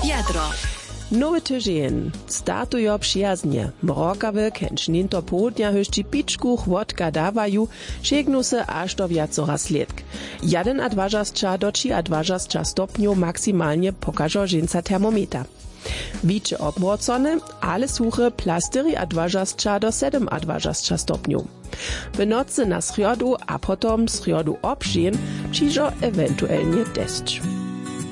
Jadro. Nowy tydzień startują przyjaznie. Mrokawy kęcznin to południa höści piczku chłotka dawają, sięgną se aż do wiacoraz letk. 1,2 do 3,2 stopniów maksymalnie pokażą żeńca termometer. Wicze obmrocone, ale suche plastery 2 do 7,2 stopniów. W nocy na sriodu, a potom sriodu obżien, przyjdzie ewentualnie deszcz.